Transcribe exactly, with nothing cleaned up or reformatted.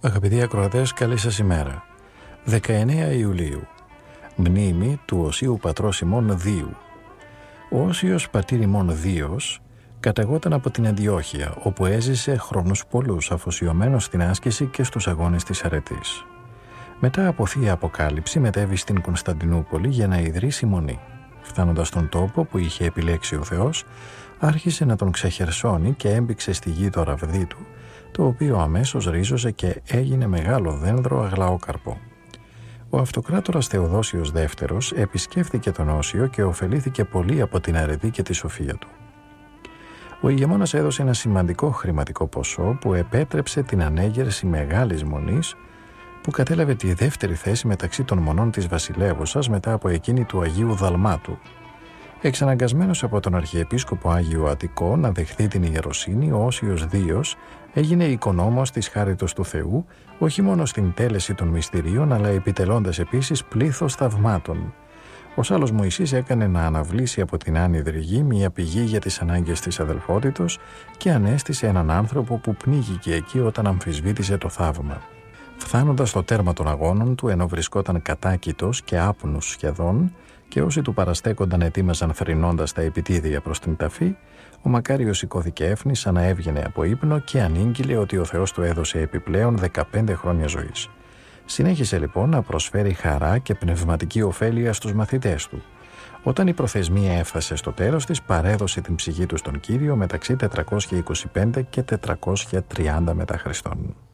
Αγαπητοί ακροατές, καλή σας ημέρα. δεκαεννέα Ιουλίου. Μνήμη του Οσίου Πατρός ημών Δίου. Ο Όσιος πατήρ ημών Δίος καταγόταν από την Αντιόχεια, όπου έζησε χρόνους πολλούς αφοσιωμένος στην άσκηση και στους αγώνες της αρετής. Μετά από Θεία Αποκάλυψη μετέβη στην Κωνσταντινούπολη για να ιδρύσει μονή. Φτάνοντας στον τόπο που είχε επιλέξει ο Θεός, άρχισε να τον ξεχερσώνει και έμπηξε στη γη το ραβδί του, το οποίο αμέσως ρίζωσε και έγινε μεγάλο δένδρο αγλαόκαρπο. Ο αυτοκράτορας Θεοδόσιος δεύτερος επισκέφθηκε τον Όσιο και ωφελήθηκε πολύ από την αρετή και τη σοφία του. Ο ηγεμόνας έδωσε ένα σημαντικό χρηματικό ποσό που επέτρεψε την ανέγερση μεγάλης μονής, που κατέλαβε τη δεύτερη θέση μεταξύ των μονών της βασιλεύουσας μετά από εκείνη του Αγίου Δαλμάτου. Εξαναγκασμένος από τον Αρχιεπίσκοπο Άγιο Αττικό να δεχθεί την ιεροσύνη, ο Όσιος Δίος έγινε οικονόμος της χάριτος του Θεού, όχι μόνο στην τέλεση των μυστηρίων, αλλά επιτελώντας επίσης πλήθος θαυμάτων. Ο Σάλλος Μωυσής έκανε να αναβλήσει από την άνυδρη γη μια πηγή για τις ανάγκες της αδελφότητος και ανέστησε έναν άνθρωπο που πνίγηκε εκεί όταν αμφισβήτησε το θαύμα. Φτάνοντας στο τέρμα των αγώνων του, ενώ βρισκόταν κατάκητος και άπνους σχεδόν, και όσοι του παραστέκονταν ετοίμαζαν θρηνώντας τα επιτίδια προς την ταφή, ο μακάριος σηκώθηκε έφνη σαν να έβγαινε από ύπνο και ανήγγειλε ότι ο Θεός του έδωσε επιπλέον δεκαπέντε χρόνια ζωής. Συνέχισε λοιπόν να προσφέρει χαρά και πνευματική ωφέλεια στους μαθητές του. Όταν η προθεσμία έφτασε στο τέλος της, παρέδωσε την ψυχή του στον Κύριο μεταξύ τετρακόσια είκοσι πέντε και τετρακόσια τριάντα μετά Χριστόν.